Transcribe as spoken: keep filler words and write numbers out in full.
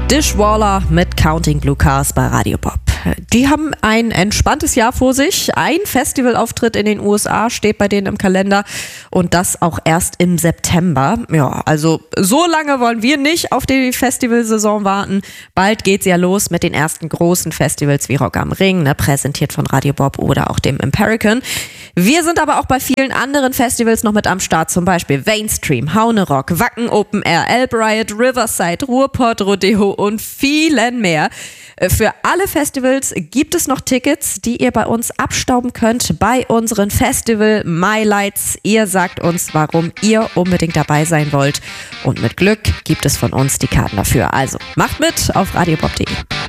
Dishwaller mit Counting Blue Cars bei Radio Bob. Die haben ein entspanntes Jahr vor sich. Ein Festivalauftritt in den U S A steht bei denen im Kalender und das auch erst im September. Ja, also so lange wollen wir nicht auf die Festivalsaison warten. Bald geht's ja los mit den ersten großen Festivals wie Rock am Ring, ne, präsentiert von Radio Bob oder auch dem Empirican. Wir sind aber auch bei vielen anderen Festivals noch mit am Start, zum Beispiel Mainstream, Haunerock, Wacken Open Air, Elb Riot, Riverside, Ruhrpott, Rodeo und vielen mehr. Für alle Festivals gibt es noch Tickets, die ihr bei uns abstauben könnt bei unseren Festival MyLights. Ihr sagt uns, warum ihr unbedingt dabei sein wollt und mit Glück gibt es von uns die Karten dafür. Also macht mit auf radiobob punkt de.